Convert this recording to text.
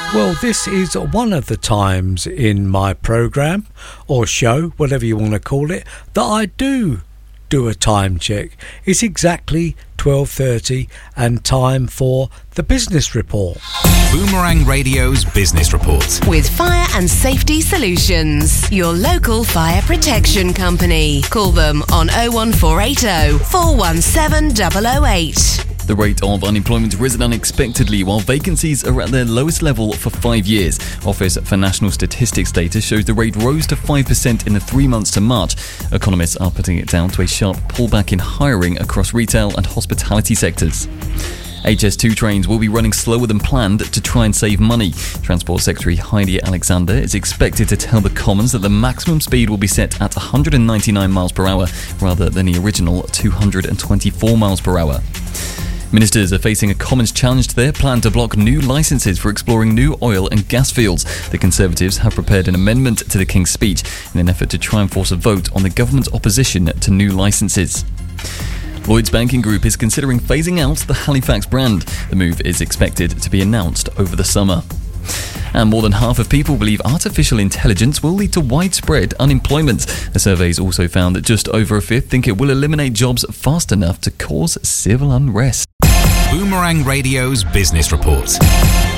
Well, this is one of the times in my programme, or show, whatever you want to call it, that I do a time check. It's exactly 12:30 and time for the business report. Boomerang Radio's Business Report. With Fire and Safety Solutions, your local fire protection company. Call them on 01480 417 008. The rate of unemployment has risen unexpectedly while vacancies are at their lowest level for 5 years. Office for National Statistics data shows the rate rose to 5% in the 3 months to March. Economists are putting it down to a sharp pullback in hiring across retail and hospitality sectors. HS2 trains will be running slower than planned to try and save money. Transport Secretary Heidi Alexander is expected to tell the Commons that the maximum speed will be set at 199 miles per hour rather than the original 224 miles per hour. Ministers are facing a Commons challenge to their plan to block new licences for exploring new oil and gas fields. The Conservatives have prepared an amendment to the King's Speech in an effort to try and force a vote on the government's opposition to new licences. Lloyds Banking Group is considering phasing out the Halifax brand. The move is expected to be announced over the summer. And more than half of people believe artificial intelligence will lead to widespread unemployment. The surveys also found that just over a fifth think it will eliminate jobs fast enough to cause civil unrest. Boomerang Radio's Business Report.